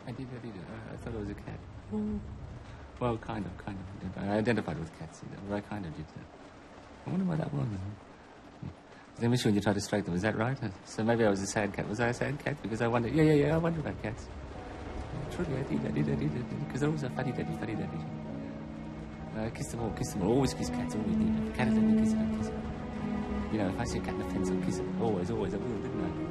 I did. I thought it was a cat. Well, kind of. I identified with cats, but I kind of did that. I wonder why that was. Then when you tried to strike them, was that right? So maybe I was a sad cat. Was I a sad cat? Because I wonder. Yeah. I wonder about cats. Truly, I did. Because they're always a fuddy duddy. Kiss them all. Always kiss cats. Always need them. Cat is let me kiss it. If I see a cat in the fence, I'll kiss it. Always. I will, didn't I?